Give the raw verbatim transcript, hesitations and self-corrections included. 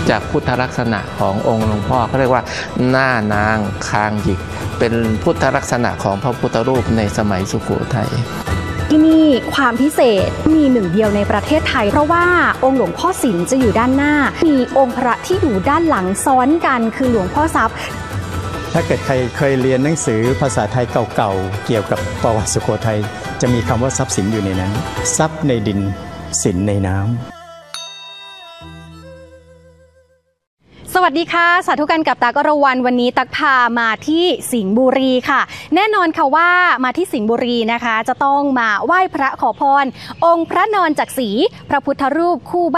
จากพุทธลักษณะขององค์หลวงพ่อเขาเรียกว่าหน้านางคางหยิกเป็นพุทธลักษณะของพระพุทธรูปในสมัยสุโขทัยที่นี่ความพิเศษมีหนึ่งเดียวในประเทศไทยเพราะว่าองค์หลวงพ่อสิมจะอยู่ด้านหน้ามีองค์พระที่อยู่ด้านหลังซ้อนกันคือหลวงพ่อทรัพย์ถ้าเกิดใครเคยเรียนหนังสือภาษาไทยเก่าๆเกี่ยวกับประวัติสุโขทัยจะมีคำว่าทรัพย์สินอยู่ในนั้นทรัพย์ในดินสินในน้ำสวัสดีค่ะสาธุกันกับตั๊กอรวรรณวันนี้ตั๊กพามาที่สิงห์บุรีค่ะแน่นอนค่ะว่ามาที่สิงห์บุรีนะคะจะต้องมาไหว้พระขอพรองค์พระนอนจักษีพระพุทธรูปคู่